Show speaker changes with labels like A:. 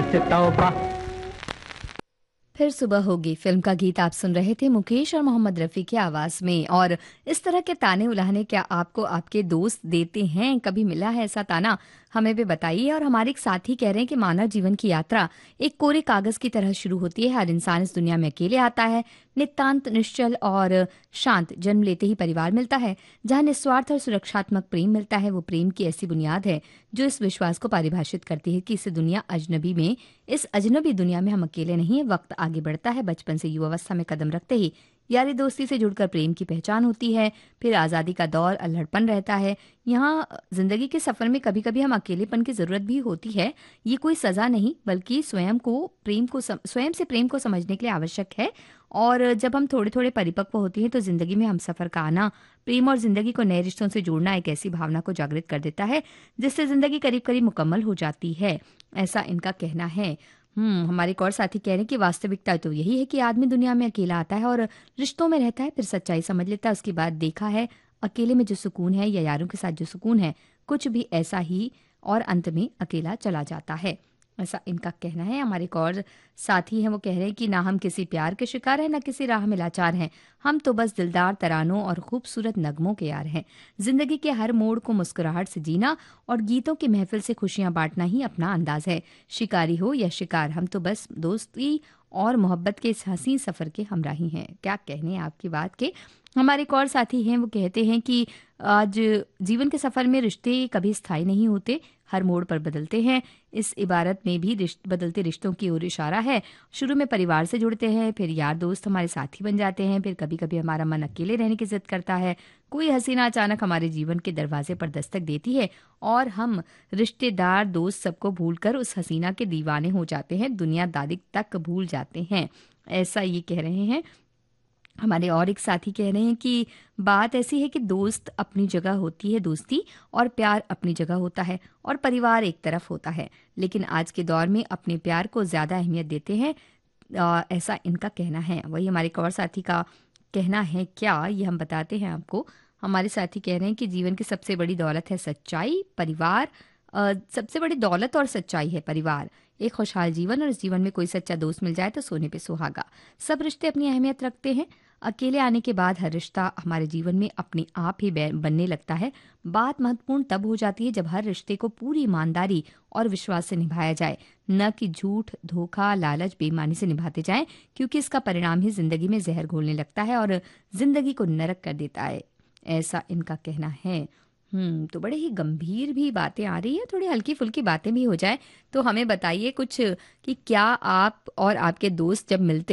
A: से तौबा।
B: फिर सुबह होगी फिल्म का गीत आप सुन रहे थे मुकेश और मोहम्मद रफ़ी की आवाज में। और इस तरह के ताने उलाहने क्या आपको आपके दोस्त देते हैं? कभी मिला है ऐसा ताना? हमें भी बताइए। और हमारे एक साथी कह रहे हैं कि मानव जीवन की यात्रा एक कोरे कागज की तरह शुरू होती है। हर इंसान इस दुनिया में अकेले आता है, नितांत निश्चल और शांत। जन्म लेते ही परिवार मिलता है जहाँ निस्वार्थ और सुरक्षात्मक प्रेम मिलता है। वो प्रेम की ऐसी बुनियाद है जो इस विश्वास को परिभाषित करती है कि इस अजनबी दुनिया में हम अकेले नहीं है। वक्त आगे बढ़ता है, बचपन से युवावस्था में कदम रखते ही यारी दोस्ती से जुड़कर प्रेम की पहचान होती है। फिर आज़ादी का दौर, अल्हड़पन रहता है। यहाँ जिंदगी के सफर में कभी कभी हम अकेलेपन की जरूरत भी होती है। ये कोई सजा नहीं, बल्कि स्वयं से प्रेम को समझने के लिए आवश्यक है। और जब हम थोड़े थोड़े परिपक्व होते हैं तो जिंदगी में हम सफर का आना, प्रेम और जिंदगी को नए रिश्तों से जोड़ना एक ऐसी भावना को जागृत कर देता है जिससे जिंदगी करीब करीब मुकम्मल हो जाती है। ऐसा इनका कहना है। हमारे एक और साथी कह रहे हैं कि वास्तविकता तो यही है कि आदमी दुनिया में अकेला आता है और रिश्तों में रहता है, फिर सच्चाई समझ लेता है। उसके बाद देखा है अकेले में जो सुकून है या यारों के साथ जो सुकून है, कुछ भी ऐसा ही, और अंत में अकेला चला जाता है। ऐसा इनका कहना है। हमारे एक और साथी हैं, वो कह रहे हैं कि ना हम किसी प्यार के शिकार हैं, ना किसी राह में लाचार हैं। हम तो बस दिलदार तरानों और खूबसूरत नगमों के यार हैं। जिंदगी के हर मोड़ को मुस्कुराहट से जीना और गीतों की महफिल से खुशियां बांटना ही अपना अंदाज है। शिकारी हो या शिकार, हम तो बस दोस्ती और मोहब्बत के इस हसीन सफर के हमराही हैं। क्या कहने हैं आपकी बात के। हमारे एक और साथी हैं, वो कहते हैं कि आज जीवन के सफर में रिश्ते कभी स्थायी नहीं होते, हर मोड़ पर बदलते हैं। इस इबारत में भी बदलते रिश्तों की ओर इशारा है। शुरू में परिवार से जुड़ते हैं, फिर यार दोस्त हमारे साथी बन जाते हैं, फिर कभी कभी हमारा मन अकेले रहने की जिद करता है। कोई हसीना अचानक हमारे जीवन के दरवाजे पर दस्तक देती है और हम रिश्तेदार, दोस्त सबको भूलकर उस हसीना के दीवाने हो जाते हैं, दुनियादारी तक भूल जाते हैं। ऐसा ये कह रहे हैं। हमारे और एक साथी कह रहे हैं कि बात ऐसी है कि दोस्त अपनी जगह होती है दोस्ती, और प्यार अपनी जगह होता है, और परिवार एक तरफ होता है। लेकिन आज के दौर में अपने प्यार को ज़्यादा अहमियत देते हैं। ऐसा इनका कहना है। वही हमारे एक और साथी का कहना है। क्या ये हम बताते हैं आपको। हमारे साथी कह रहे हैं कि जीवन की सबसे बड़ी दौलत है सच्चाई, परिवार। सबसे बड़ी दौलत और सच्चाई है परिवार, एक खुशहाल जीवन, और इस जीवन में कोई सच्चा दोस्त मिल जाए तो सोने पे सुहागा। सब रिश्ते अपनी अहमियत रखते हैं। अकेले आने के बाद हर रिश्ता हमारे जीवन में अपने आप ही बनने लगता है। बात महत्वपूर्ण तब हो जाती है जब हर रिश्ते को पूरी ईमानदारी और विश्वास से निभाया जाए, न कि झूठ, धोखा, लालच, बेईमानी से निभाते जाएं, क्योंकि इसका परिणाम ही जिंदगी में जहर घोलने लगता है और जिंदगी को नरक कर देता है। ऐसा इनका कहना है। तो बड़े ही गंभीर भी बातें आ रही है, थोड़ी हल्की फुल्की बातें भी हो जाए तो हमें बताइए कुछ कि क्या आप और आपके दोस्त जब मिलते